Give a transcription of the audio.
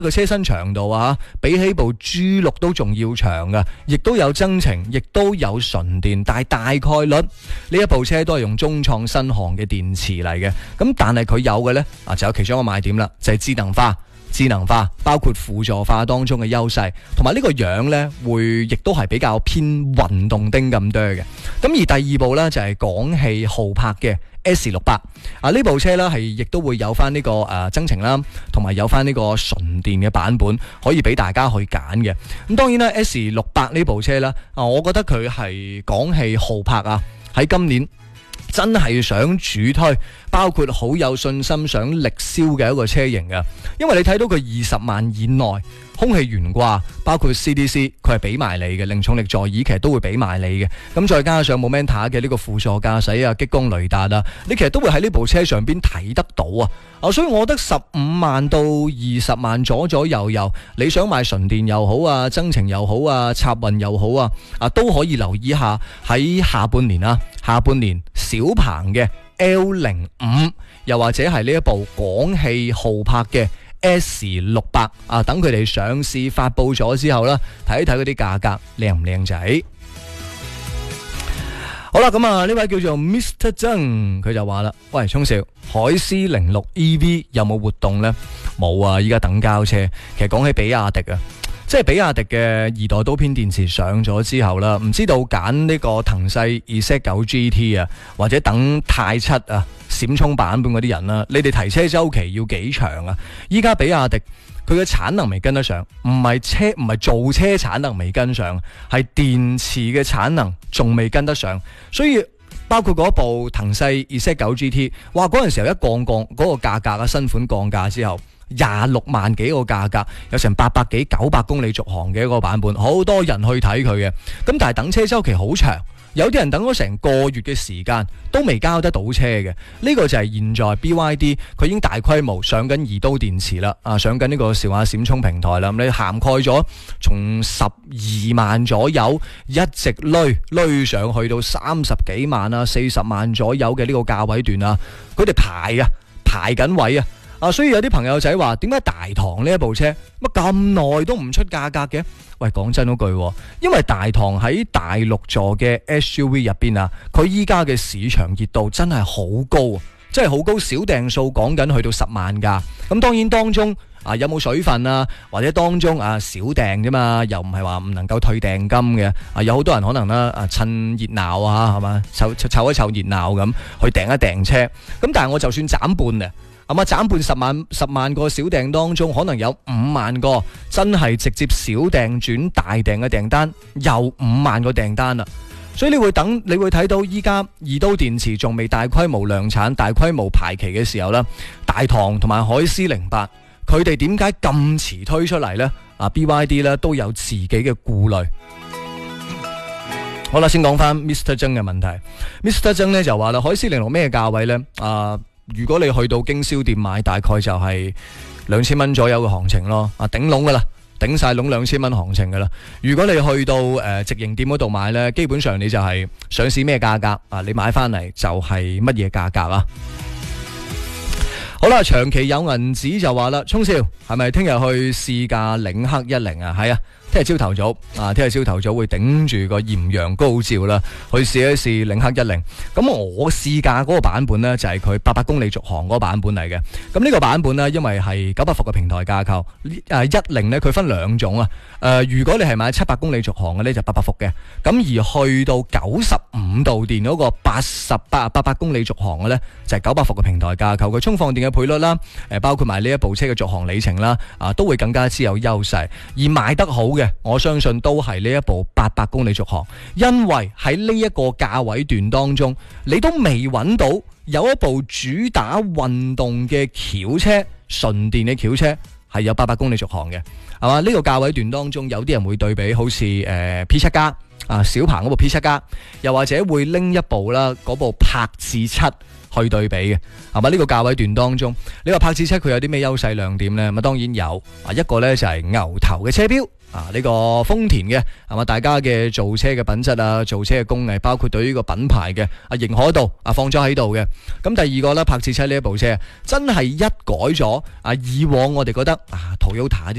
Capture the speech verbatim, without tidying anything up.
個車身長度啊，比起部 G 六都仲要長噶，亦都有增程，亦都有純電，但係大概率呢一部車都係用中創新航嘅電池嚟嘅。咁但係佢有嘅呢，啊，就有其中一個賣點啦，就係智能化。智能化包括輔助化當中嘅優勢，同埋呢個樣呢會亦都係比較偏運動丁咁多嘅。咁而第二部呢，就係廣汽豪柏嘅 S 六百啊，呢部車呢係亦都會有翻呢、這個誒、呃、增程啦，同埋有翻呢個純電嘅版本可以俾大家去揀嘅。咁當然啦 ，S 六百呢部車呢，啊，我覺得佢係廣汽豪柏啊喺今年真係想主推，包括好有信心想力銷嘅一個車型嘅，因為你睇到佢二十萬以內空氣懸掛，包括 C D C 佢係俾埋你嘅，零重力座椅其實都會俾埋你嘅，咁再加上 Momenta 嘅呢個輔助駕駛啊、激光雷達啊，你其實都會喺呢部車上邊睇得到啊！啊，所以我覺得十五萬到二十萬左左右右，你想買純電又好啊、增程又好啊、插混又好啊，啊都可以留意下喺下半年啊，下半年小鵬嘅 L 零五，又或者係呢一部廣汽豪柏嘅 S 六百啊，等佢哋上市發布咗之後啦，睇一睇嗰啲價格靚唔靚仔。好啦，咁啊呢位叫做 Mister 曾，佢就話啦，喂，聰少，海思零六 E V 有冇活動呢？冇啊，依家等交車。其實講起比亞迪啊，即係比亞迪嘅二代刀片電池上咗之後啦，唔知道揀呢個騰勢 Z 九 G T 啊，或者等太七啊閃充版本嗰啲人啦，你哋提車周期要幾長啊？依家比亞迪佢嘅產能未跟得上，唔係車唔係造車產能未跟上，係電池嘅產能仲未跟得上，所以包括嗰部騰勢 Z 九 G T， 哇嗰陣時候一降降嗰個價格啊，新款降價之後廿六萬幾個價格，有成八百幾九百公里續航嘅一個版本，好多人去睇佢嘅，咁但係等車周期好長。有啲人等咗成個月嘅時間都未交得到車嘅，呢、這個就係現在 B Y D 佢已經大規模上緊二刀電池啦，啊上緊呢個兆華閃充平台啦，咁你涵蓋咗從十二萬左右一直累累上去到三十幾萬啊、四十萬左右嘅呢個價位段啊，佢哋排啊排緊位啊。啊，所以有啲朋友仔話，點解大唐呢一部車乜咁耐都唔出價格嘅？喂，講真嗰句，因為大唐喺大六座嘅 S U V 入邊啊，佢依家嘅市場熱度真係好高，真係好高，小訂數講緊去到十萬架。咁當然當中啊有冇水分啊，或者當中啊小訂啫嘛，又唔係話唔能夠退訂金嘅。啊，有好多人可能咧啊趁熱鬧啊，係嘛，湊湊一湊熱鬧咁去訂一訂車。咁但係我就算斬半啊。咁啊，斬半十萬十萬個小訂當中，可能有五萬個真係直接小訂轉大訂嘅訂單，有五萬個訂單啦。所以你會等，你會睇到依家二刀電池仲未大規模量產、大規模排期嘅時候啦，大唐同埋海思零八，佢哋點解咁遲推出嚟呢？啊 ，B Y D 咧都有自己嘅顧慮。好啦，先講翻 Mister 曾嘅問題。Mister 曾咧就話啦，海思零六咩價位呢？啊。如果你去到經銷店買，大概就係兩千蚊左右嘅行情咯，啊頂籠噶啦，頂晒籠兩千蚊行情噶啦。如果你去到誒、呃、直營店嗰度買呢，基本上你就係上市咩價格啊，你買翻嚟就係乜嘢價格啊。好啦，長期有銀紙就話啦，聰少係咪聽日去試駕領克一零啊？係啊。聽日朝頭早啊，聽日朝頭早會頂住個艷陽高照啦，去試一試領克一零。咁我試駕嗰個版本呢，就係佢八百公里續航嗰個版本嚟嘅。咁呢個版本呢，因為係九百伏嘅平台架構，誒一零呢佢分兩種啊。誒、呃，如果你係買七百公里續航嘅呢，就八百伏嘅。咁而去到九十五度電嗰個八十八八百公里續航嘅呢，就係九百伏嘅平台架構。佢充放電嘅倍率啦，誒包括埋呢一部車嘅續航里程啦，啊都會更加之有優勢。而賣得好嘅，我相信都係呢一部八百公里續航，因為喺呢一個價位段當中，你都未揾到有一部主打運動嘅轎車，純電嘅轎車係有八百公里續航嘅，係嘛？呢、這個價位段當中，有啲人會對比好似誒、呃、P 七 加啊，小鵬嗰部 P 七 加，又或者會拎一部啦嗰部柏智七去對比嘅，係嘛？呢個價位段當中，你話柏智七佢有啲咩優勢亮點呢？咁啊當然有啊，一個呢就係牛頭嘅車標。 啊呢、這個豐田嘅係嘛，大家嘅造車嘅品質啊，造車嘅工藝，包括對呢個品牌嘅啊認可度啊放咗喺度嘅。咁第二個咧，帕切車呢一部車真係一改咗啊以往我哋覺得啊 Toyota